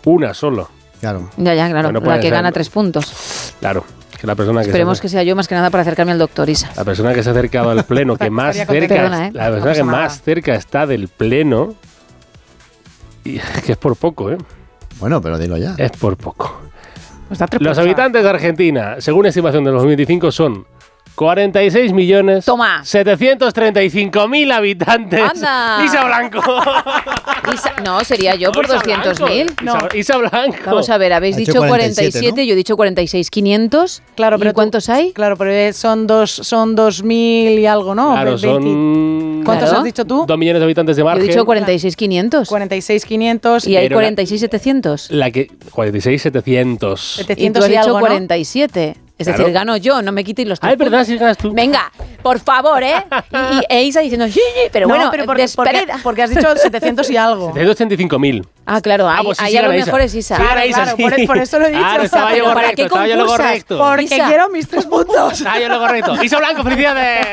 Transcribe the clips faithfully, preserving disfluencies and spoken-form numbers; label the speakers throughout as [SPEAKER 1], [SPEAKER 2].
[SPEAKER 1] Una solo.
[SPEAKER 2] Claro.
[SPEAKER 3] Ya, ya, claro.
[SPEAKER 1] Bueno,
[SPEAKER 3] la
[SPEAKER 1] puede
[SPEAKER 3] que
[SPEAKER 1] ser.
[SPEAKER 3] gana tres puntos.
[SPEAKER 1] Claro. Que la persona que
[SPEAKER 3] Esperemos
[SPEAKER 1] se,
[SPEAKER 3] que sea yo más que nada para acercarme al doctor Isa.
[SPEAKER 1] La persona que se ha acercado al pleno, que más cerca,
[SPEAKER 3] Perdona, ¿eh?
[SPEAKER 1] la persona
[SPEAKER 3] no
[SPEAKER 1] que
[SPEAKER 3] más
[SPEAKER 1] más cerca está del pleno, y que es por poco, ¿eh?
[SPEAKER 2] Bueno, pero dilo ya.
[SPEAKER 1] Es por poco.
[SPEAKER 4] Pues da tres
[SPEAKER 1] Los
[SPEAKER 4] puntos.
[SPEAKER 1] habitantes de Argentina, según estimación de dos mil veinticinco, son cuarenta y seis millones setecientos treinta y cinco mil habitantes.
[SPEAKER 3] ¡Anda!
[SPEAKER 1] Isa Blanco.
[SPEAKER 3] Isa, no, sería yo
[SPEAKER 1] No,
[SPEAKER 3] por
[SPEAKER 1] Isa
[SPEAKER 3] doscientos
[SPEAKER 1] Blanco.
[SPEAKER 3] mil.
[SPEAKER 1] Isa, Isa Blanco.
[SPEAKER 3] Vamos a ver, habéis
[SPEAKER 2] Ha hecho
[SPEAKER 3] dicho
[SPEAKER 2] cuarenta y siete,
[SPEAKER 3] cuarenta y siete,
[SPEAKER 2] ¿no?
[SPEAKER 3] yo he dicho cuarenta y seis mil quinientos.
[SPEAKER 4] Claro, pero
[SPEAKER 3] ¿Y cuántos hay?
[SPEAKER 4] Claro, pero son dos, son dos mil y algo, ¿no?
[SPEAKER 1] Claro,
[SPEAKER 4] veinte.
[SPEAKER 1] son...
[SPEAKER 4] ¿Cuántos
[SPEAKER 3] Claro.
[SPEAKER 4] has dicho tú?
[SPEAKER 1] Dos millones de habitantes de
[SPEAKER 3] Yo he
[SPEAKER 1] margen.
[SPEAKER 3] dicho cuarenta y seis mil quinientos.
[SPEAKER 4] cuarenta y seis mil quinientos.
[SPEAKER 3] Y hay
[SPEAKER 1] Pero la-
[SPEAKER 3] cuarenta y seis mil setecientos.
[SPEAKER 1] La que... cuarenta y seis mil setecientos.
[SPEAKER 3] Y tú
[SPEAKER 4] setecientos
[SPEAKER 3] has
[SPEAKER 4] y
[SPEAKER 3] dicho
[SPEAKER 4] algo, ¿no?
[SPEAKER 3] cuarenta y siete. Es
[SPEAKER 1] Claro.
[SPEAKER 3] decir, gano yo, no me quitéis los tres
[SPEAKER 1] Ah, es verdad,
[SPEAKER 3] puntos.
[SPEAKER 1] si ganas tú.
[SPEAKER 3] Venga, por favor, ¿eh? Y, y e Isa diciendo, sí, sí, pero
[SPEAKER 4] No,
[SPEAKER 3] bueno,
[SPEAKER 4] pero porque, porque,
[SPEAKER 3] despedida.
[SPEAKER 4] porque has dicho setecientos y algo.
[SPEAKER 1] setecientos ochenta y cinco mil.
[SPEAKER 3] Ah, claro, ahí,
[SPEAKER 1] Ah, pues sí,
[SPEAKER 3] ahí
[SPEAKER 1] sí,
[SPEAKER 3] a lo
[SPEAKER 1] gana Isa.
[SPEAKER 3] mejor es Isa.
[SPEAKER 1] Sí, gana
[SPEAKER 4] Claro,
[SPEAKER 1] Isa,
[SPEAKER 4] claro,
[SPEAKER 1] sí.
[SPEAKER 4] por- por eso lo he dicho.
[SPEAKER 1] Claro,
[SPEAKER 4] O sea,
[SPEAKER 1] estaba yo
[SPEAKER 3] pero ¿para
[SPEAKER 1] correcto,
[SPEAKER 3] qué
[SPEAKER 1] estaba yo lo
[SPEAKER 3] concursas?
[SPEAKER 1] correcto.
[SPEAKER 4] Porque
[SPEAKER 3] Isa.
[SPEAKER 4] quiero mis tres puntos.
[SPEAKER 1] Estaba yo lo correcto. Isa Blanco, felicidades.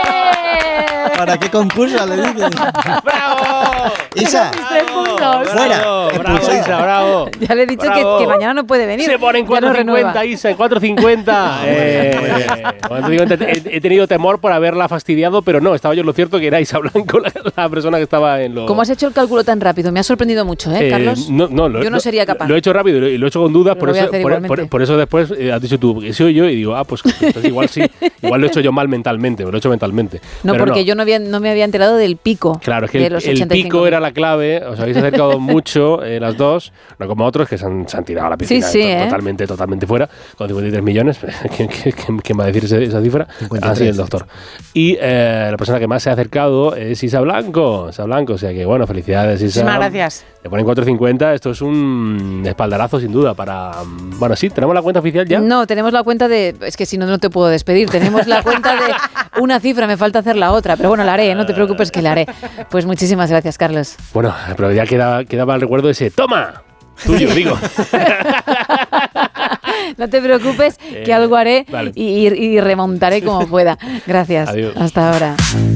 [SPEAKER 3] ¡Eh!
[SPEAKER 2] ¿Para qué concursa le dices?
[SPEAKER 1] ¡Bravo!
[SPEAKER 2] Isa,
[SPEAKER 4] Mis tres puntos.
[SPEAKER 1] Bravo,
[SPEAKER 2] Fuera,
[SPEAKER 1] bravo,
[SPEAKER 2] expulsada.
[SPEAKER 1] Isa, bravo.
[SPEAKER 3] Ya le he dicho que,
[SPEAKER 1] Bravo.
[SPEAKER 3] que mañana no puede venir.
[SPEAKER 1] Se pone en
[SPEAKER 3] Ya no
[SPEAKER 1] cuatro
[SPEAKER 3] renueva.
[SPEAKER 1] cincuenta, Isa, en cuatro cincuenta. Eh, cuatro cincuenta. he, he tenido temor por haberla fastidiado, pero no, estaba yo en lo cierto que era Isa Blanco la, la persona que estaba en lo...
[SPEAKER 3] ¿Cómo has hecho el cálculo tan rápido? Me ha sorprendido mucho, ¿eh,
[SPEAKER 1] Eh,
[SPEAKER 3] Carlos?
[SPEAKER 1] no, no, lo,
[SPEAKER 3] Yo no sería capaz.
[SPEAKER 1] Lo he hecho rápido y lo, y lo he hecho con dudas,
[SPEAKER 3] Pero
[SPEAKER 1] por
[SPEAKER 3] lo voy a
[SPEAKER 1] eso,
[SPEAKER 3] hacer
[SPEAKER 1] por,
[SPEAKER 3] igualmente.
[SPEAKER 1] por- por eso después eh, has dicho tú, que soy yo, y digo, ah, pues entonces igual sí, igual lo he hecho yo mal mentalmente, me lo he hecho mentalmente.
[SPEAKER 3] No,
[SPEAKER 1] Pero
[SPEAKER 3] porque yo no, había, no me había enterado del pico.
[SPEAKER 1] Claro, es que
[SPEAKER 3] de
[SPEAKER 1] el,
[SPEAKER 3] los
[SPEAKER 1] el
[SPEAKER 3] ochenta y cinco
[SPEAKER 1] pico
[SPEAKER 3] mil.
[SPEAKER 1] era la clave, os habéis acercado mucho eh, las dos, no como otros que se han, se han tirado a la piscina
[SPEAKER 3] Sí, sí,
[SPEAKER 1] to-
[SPEAKER 3] ¿eh?
[SPEAKER 1] totalmente, totalmente fuera, con cincuenta y tres millones, ¿quién, quién- quién- quién va a decir ese- esa cifra?
[SPEAKER 2] cincuenta y tres.
[SPEAKER 1] Ah, sí, el doctor. Y eh, la persona que más se ha acercado es Isa Blanco, Isa Blanco, o sea que bueno, felicidades Isa.
[SPEAKER 4] Muchísimas gracias.
[SPEAKER 1] Le ponen cuatro cincuenta, esto es un espaldarazo sin duda para... Bueno, sí, tenemos la cuenta oficial ya.
[SPEAKER 3] No, tenemos la cuenta de... Es que si no, no te puedo despedir. Tenemos la cuenta de una cifra, me falta hacer la otra. Pero bueno, la haré, no te preocupes que la haré. Pues muchísimas gracias, Carlos.
[SPEAKER 1] Bueno, pero ya queda, quedaba el recuerdo de ese ¡toma! Tuyo, digo.
[SPEAKER 3] No te preocupes, que
[SPEAKER 1] Eh,
[SPEAKER 3] algo haré
[SPEAKER 1] vale.
[SPEAKER 3] y, y- y remontaré como pueda. Gracias.
[SPEAKER 1] Adiós.
[SPEAKER 3] Hasta ahora.